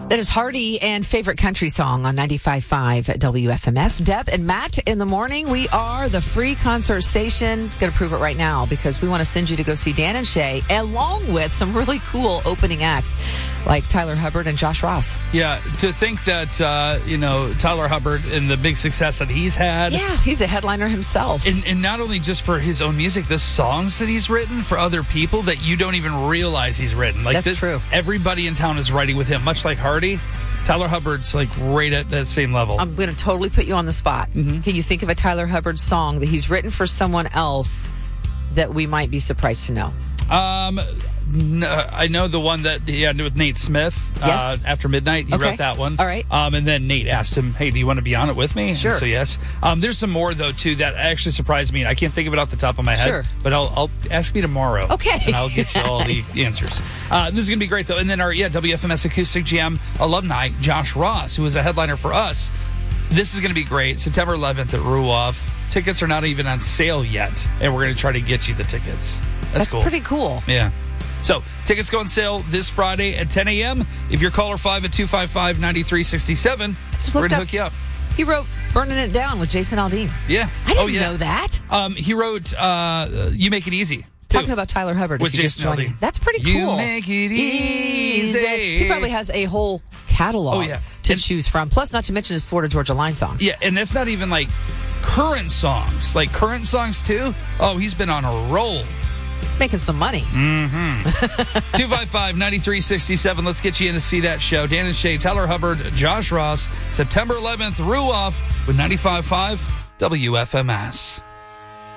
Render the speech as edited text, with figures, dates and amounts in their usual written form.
That is Hardy and favorite country song on 95.5 WFMS. Deb and Matt in the morning. We are the free concert station. Going to prove it right now because we want to send you to go see Dan and Shay along with some really cool opening acts like Tyler Hubbard and Josh Ross. Yeah, to think that, Tyler Hubbard and the big success that he's had. Yeah, he's a headliner himself. And not only just for his own music, the songs that he's written for other people that you don't even realize he's written. That's true. Everybody in town is writing with him, much like Hardy. Tyler Hubbard's like right at that same level. I'm going to totally put you on the spot. Mm-hmm. Can you think of a Tyler Hubbard song that he's written for someone else that we might be surprised to know? No, I know the one that he had with Nate Smith. Yes. After Midnight, he wrote that one. All right. And then Nate asked him, "Hey, do you want to be on it with me?" Sure. And so yes. There's some more though too that actually surprised me. I can't think of it off the top of my head. Sure. But I'll ask me tomorrow. Okay. And I'll get you all the answers. This is gonna be great though. And then our WFMS Acoustic Jam alumni Josh Ross, who was a headliner for us. This is gonna be great. September 11th at Ruoff. Tickets are not even on sale yet, and we're gonna try to get you the tickets. That's cool. Pretty cool. Yeah. So, tickets go on sale this Friday at 10 a.m. If you're caller 5 at 255-9367, we're going to hook you up. He wrote Burning It Down with Jason Aldean. Yeah. I didn't know that. He wrote You Make It Easy, too. Talking about Tyler Hubbard, with if you just Jason joined Aldean. me. That's pretty cool. You make it easy. He probably has a whole catalog to choose from. Plus, not to mention his Florida Georgia Line songs. Yeah, and that's not even like current songs. Like current songs, too. Oh, he's been on a roll. He's making some money. Mm-hmm. 255-9367. Let's get you in to see that show. Dan and Shay, Tyler Hubbard, Josh Ross, September 11th, Ruoff with 95.5 WFMS.